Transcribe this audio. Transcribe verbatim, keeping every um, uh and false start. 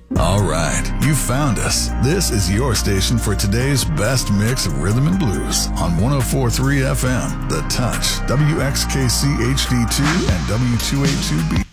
All right, you found us. This is your station for today's best mix of rhythm and blues on one oh four point three F M, The Touch, W X K C H D two, and W two eighty-two B.